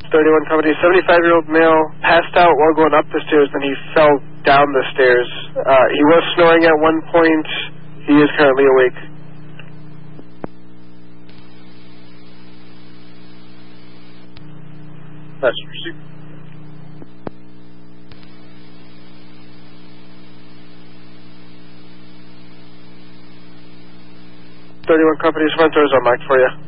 31 Company, 75-year-old male passed out while going up the stairs, then he fell down the stairs. He was snoring at one point. He is currently awake. That's received. 31 Company, front doors unlocked for you.